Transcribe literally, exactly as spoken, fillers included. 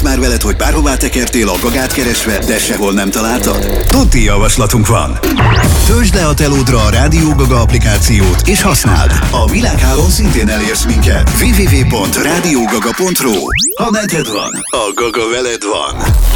már veled, hogy bárhová tekertél a Gagát keresve, de sehol nem találtad? Tuti javaslatunk van! Töltsd le a telódra a Rádió Gaga applikációt, és használd! A világhálón szintén elérsz minket. double-u double-u double-u pont rádiógaga pont ru. Ha neked van, a Gaga veled van.